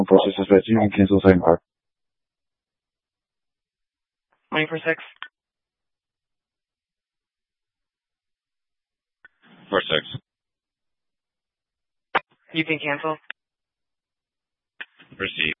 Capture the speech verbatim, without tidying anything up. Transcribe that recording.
Process is ready. You can cancel the second card. Money for six. For six. You can cancel. Proceed.